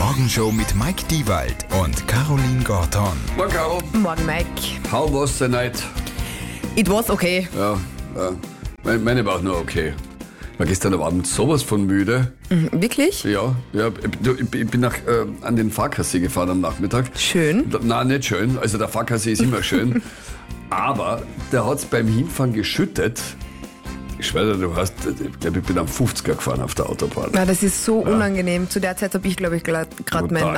Morgenshow mit Mike Diewald und Caroline Gorton. Morgen, Caro. Morgen, Mike. How was the night? It was okay. Ja. Meine war auch nur okay. War gestern Abend sowas von müde. Wirklich? Ja. Ich bin an den Farkasee gefahren am Nachmittag. Schön. Nein, nicht schön. Also der Farkasee ist immer schön. Aber der hat es beim Hinfahren geschüttet. Ich schwöre dir, ich glaube, ich bin am 50er gefahren auf der Autobahn. Na, das ist so unangenehm. Zu der Zeit habe ich, glaube ich, gerade meinen